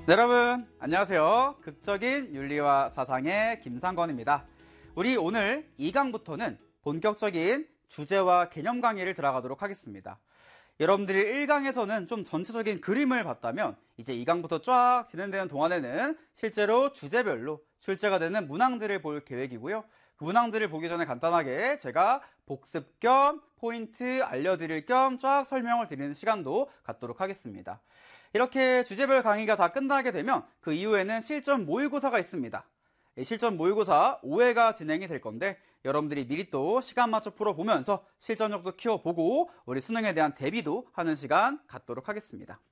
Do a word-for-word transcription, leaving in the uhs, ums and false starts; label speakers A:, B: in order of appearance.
A: 네, 여러분 안녕하세요. 극적인 윤리와 사상의 김상건입니다. 우리 오늘 이 강부터는 본격적인 주제와 개념 강의를 들어가도록 하겠습니다. 여러분들이 일 강에서는 좀 전체적인 그림을 봤다면 이제 이 강부터 쫙 진행되는 동안에는 실제로 주제별로 출제가 되는 문항들을 볼 계획이고요. 그 문항들을 보기 전에 간단하게 제가 복습 겸 포인트 알려드릴 겸 쫙 설명을 드리는 시간도 갖도록 하겠습니다. 이렇게 주제별 강의가 다 끝나게 되면 그 이후에는 실전 모의고사가 있습니다. 실전 모의고사 오 회가 진행이 될 건데 여러분들이 미리 또 시간 맞춰 풀어보면서 실전력도 키워보고 우리 수능에 대한 대비도 하는 시간 갖도록 하겠습니다.